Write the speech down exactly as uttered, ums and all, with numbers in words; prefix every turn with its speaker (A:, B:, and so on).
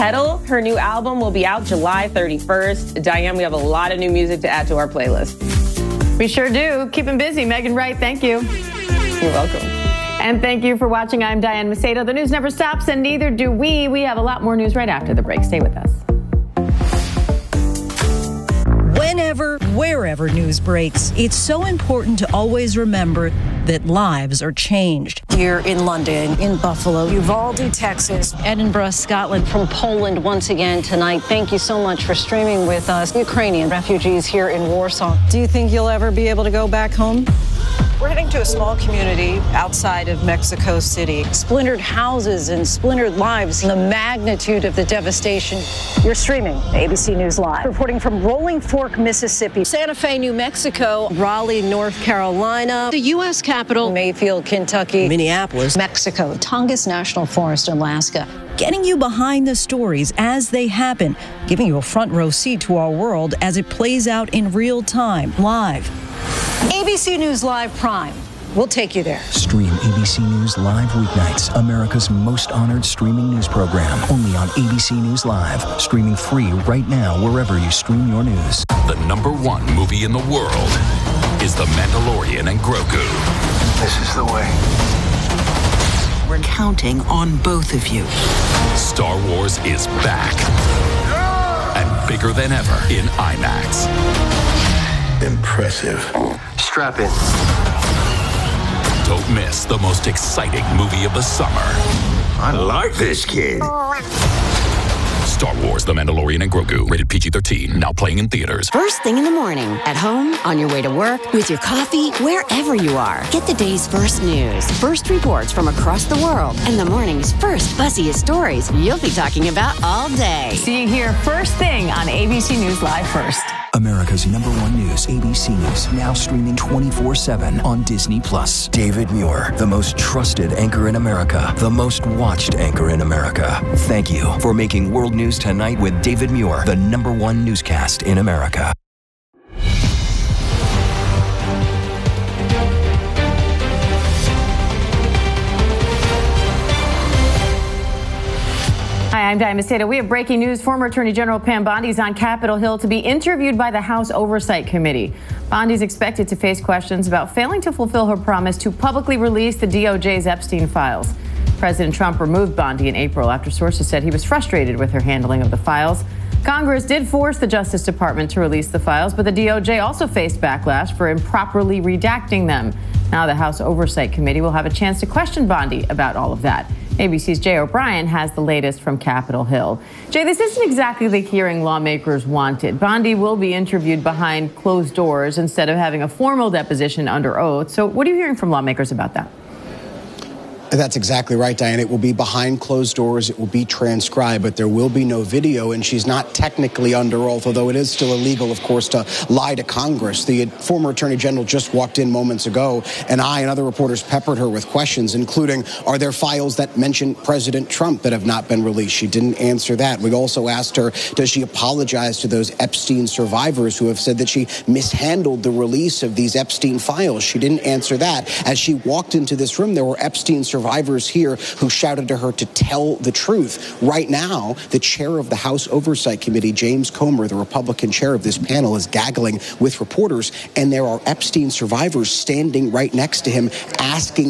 A: Petal. Her new album will be out July thirty-first. Diane, we have a lot of new music to add to our playlist.
B: We sure do. Keep him busy. Megan Wright, thank you.
A: You're welcome.
B: And thank you for watching. I'm Diane Macedo. The news never stops, and neither do we. We have a lot more news right after the break. Stay with us.
C: Whenever, wherever news breaks, it's so important to always remember that lives are changed.
D: Here in London, in Buffalo, Uvalde, Texas,
C: Edinburgh, Scotland.
D: from Poland once again tonight. Thank you so much for streaming with us. Ukrainian refugees here in Warsaw. Do you think you'll ever be able to go back home? We're heading to a small community outside of Mexico City. Splintered houses and splintered lives, and the magnitude of the devastation. You're streaming A B C News Live. Reporting from Rolling Fork, Mississippi, Santa Fe, New Mexico, Raleigh, North Carolina, the U S Capitol, Mayfield, Kentucky, Minneapolis, Mexico, Tongass National Forest, Alaska.
C: Getting you behind the stories as they happen, giving you a front row seat to our world as it plays out in real time, live. A B C News Live Prime. We'll take you there.
E: Stream A B C News Live weeknights, America's most honored streaming news program, only on A B C News Live. Streaming free right now wherever you stream your news.
F: The number one movie in the world is The Mandalorian and Grogu.
G: This is the way. We're counting on both of you.
F: Star Wars is back. And bigger than ever in IMAX.
G: Impressive. Strap in.
F: Don't miss the most exciting movie of the summer.
G: I like this kid.
F: Star Wars, The Mandalorian and Grogu, rated P G thirteen, now playing in theaters.
H: First thing in the morning, at home, on your way to work, with your coffee, wherever you are. Get the day's first news, first reports from across the world, and the morning's first buzziest stories you'll be talking about all day.
B: See you here first thing on A B C News Live First.
E: America's number one news, A B C News, now streaming twenty-four seven on Disney Plus. David Muir, the most trusted anchor in America, the most watched anchor in America. Thank you for making World News Tonight with David Muir, the number one newscast in America.
B: Hi, I'm Diane Macedo. We have breaking news. Former Attorney General Pam Bondi is on Capitol Hill to be interviewed by the House Oversight Committee. Bondi is expected to face questions about failing to fulfill her promise to publicly release the D O J's Epstein files. President Trump removed Bondi in April after sources said he was frustrated with her handling of the files. Congress did force the Justice Department to release the files, but the D O J also faced backlash for improperly redacting them. Now the House Oversight Committee will have a chance to question Bondi about all of that. A B C's Jay O'Brien has the latest from Capitol Hill. Jay, this isn't exactly the hearing lawmakers wanted. Bondi will be interviewed behind closed doors instead of having a formal deposition under oath. So what are you hearing from lawmakers about that?
I: That's exactly right, Diane. It will be behind closed doors. It will be transcribed, but there will be no video, and she's not technically under oath, although it is still illegal, of course, to lie to Congress. The former Attorney General just walked in moments ago, and I and other reporters peppered her with questions, including, are there files that mention President Trump that have not been released? She didn't answer that. We also asked her, does she apologize to those Epstein survivors who have said that she mishandled the release of these Epstein files? She didn't answer that. As she walked into this room, there were Epstein survivors survivors here who shouted to her to tell the truth. Right now, the chair of the House Oversight Committee, James Comer, the Republican chair of this panel, is gaggling with reporters, and there are Epstein survivors standing right next to him asking